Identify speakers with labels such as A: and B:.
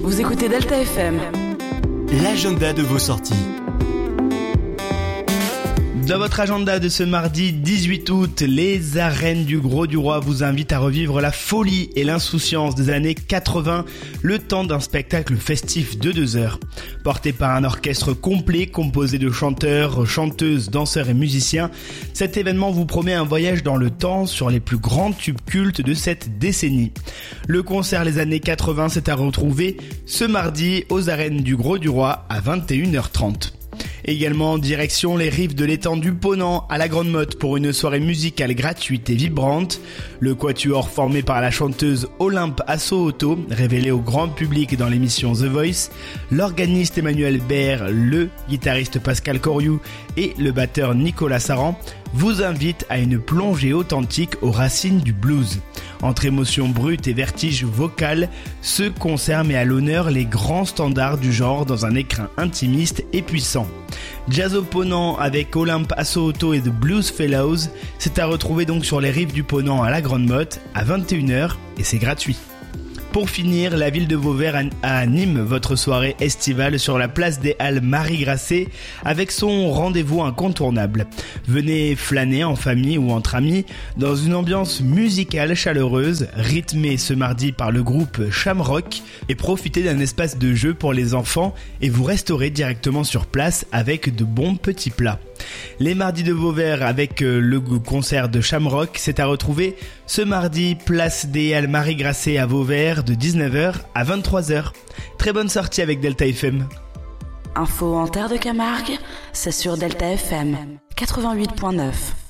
A: Vous écoutez Delta FM.
B: L'agenda de vos sorties.
C: Dans votre agenda de ce mardi 18 août, les arènes du Gros du Roi vous invitent à revivre la folie et l'insouciance des années 80, le temps d'un spectacle festif de 2 heures. Porté par un orchestre complet composé de chanteurs, chanteuses, danseurs et musiciens, cet événement vous promet un voyage dans le temps sur les plus grands tubes cultes de cette décennie. Le concert Les années 80 s'est à retrouver ce mardi aux arènes du Gros du Roi à 21h30. Également direction les rives de l'étang du Ponant à la Grande Motte pour une soirée musicale gratuite et vibrante. Le quatuor formé par la chanteuse Olympe Assoauto, révélée au grand public dans l'émission The Voice, l'organiste Emmanuel Baer, le guitariste Pascal Coriou et le batteur Nicolas Saran vous invitent à une plongée authentique aux racines du blues. Entre émotions brutes et vertige vocal, ce concert met à l'honneur les grands standards du genre dans un écrin intimiste et puissant. Jazz au Ponant avec Olympe Assoauto et The Blues Fellows, c'est à retrouver donc sur les rives du Ponant à la Grande Motte à 21h et c'est gratuit. Pour finir, la ville de Vauvert anime votre soirée estivale sur la place des Halles Marie-Grasset avec son rendez-vous incontournable. Venez flâner en famille ou entre amis dans une ambiance musicale chaleureuse, rythmée ce mardi par le groupe Shamrock et profitez d'un espace de jeu pour les enfants et vous restaurez directement sur place avec de bons petits plats. Les mardis de Vauvert avec le concert de Shamrock, c'est à retrouver ce mardi, place des Halles Marie-Grasset à Vauvert de 19h à 23h. Très bonne sortie avec Delta FM.
A: Info en terre de Camargue, c'est sur Delta FM 88.9.